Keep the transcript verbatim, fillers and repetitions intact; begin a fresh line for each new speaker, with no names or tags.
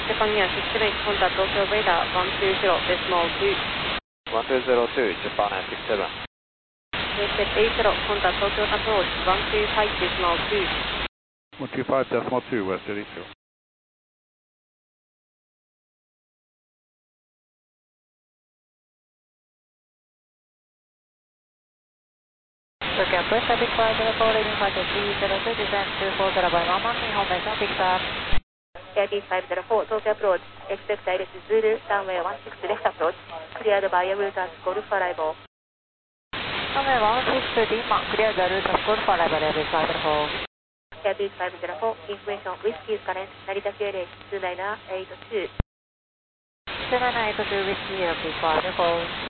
Japan Air six seven contact Tokyo radar one two zero decimal two.
one two zero two, Japan Air six seven.
Airset eight zero contact Tokyo approach one two five decimal two.
one two five decimal two, West eighty-two.
Tokyo approach traffic five zero four, leading flight three zero two, descent two four zero by one one, information picked up.
Airbus five zero four, Tokyo approach, expect direct Zulu, runway one six left approach, cleared by route as Golf arrival.
Runway one six Lima, clear the route of Golf arrival, Airbus five zero four.
Airbus five zero four, information Whiskey current, Narita C L H two nine eight two.
two nine eight two, Whiskey, Airbus five zero four.